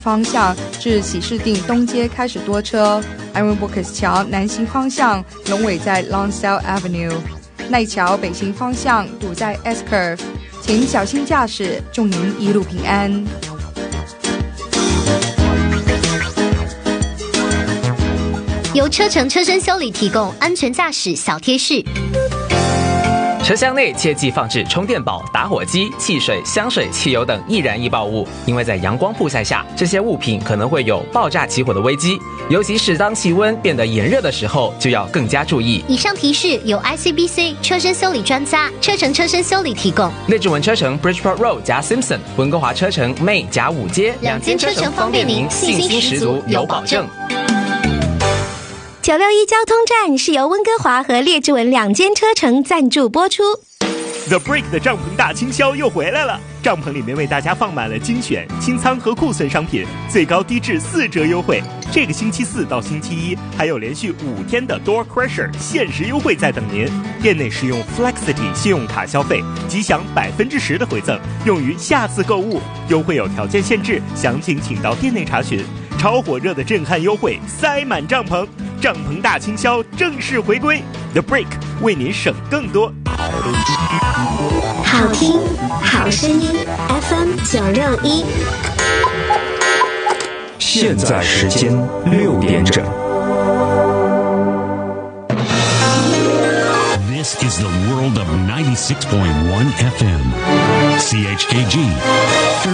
方向至喜事定东街开始多车 Iron Workers 桥南行方向龙尾在 Lonsdale Avenue， 奈桥北行方向堵在 S Curve， 请小心驾驶，祝您一路平安。 由车程车身修理提供安全驾驶小贴士。 车厢内切忌放置充电宝、打火机、汽水、香水、汽油等易燃易爆物，因为在阳光曝晒下，这些物品可能会有爆炸起火的危机。尤其是当气温变得炎热的时候，就要更加注意。 以上提示由 ICBC 车身修理专家车程车身修理提供。 内志文车程 Bridgeport Road 加 Simpson， 温哥华车程 May 加5街， 两间车程方便您，信心十足，有保证。 961交通站是由温哥华和列治文两间车程赞助播出。 The Break 的帐篷大清销又回来了，帐篷里面为大家放满了精选、清仓和库存商品，最高低至4折优惠。这个星期4到星期1还有连续5天的 Door Crusher 限时优惠在等您。店内使用 Flexity 信用卡消费，即享10%的回赠，用于下次购物。优惠有条件限制，详情请到店内查询。超火热的震撼优惠，塞满帐篷，帐篷大清销正式回归。The Break 为您省更多。 好听好声音 FM 961。 现在时间6点整。 This is the world of 96.1 FM. CHKG.